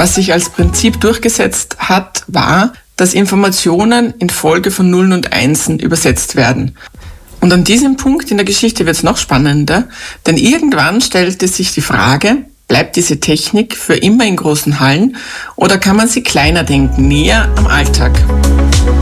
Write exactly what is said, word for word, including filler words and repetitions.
Was sich als Prinzip durchgesetzt hat, war, dass Informationen in Folge von Nullen und Einsen übersetzt werden. Und an diesem Punkt in der Geschichte wird es noch spannender, denn irgendwann stellte sich die Frage, bleibt diese Technik für immer in großen Hallen oder kann man sie kleiner denken, näher am Alltag?